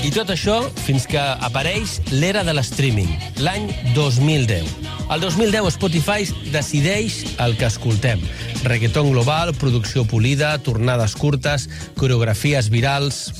I tot això fins que apareix l'era de l'streaming, l'any 2010. El 2010 Spotify decideix el que escoltem. Reggaeton global, producció polida, tornades curtes, coreografies virals,